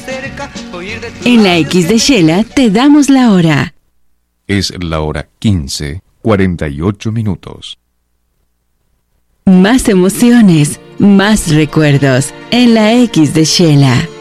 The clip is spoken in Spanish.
En la X de Shela te damos la hora. Es la hora 15:48. Más emociones, más recuerdos en la X de Shela.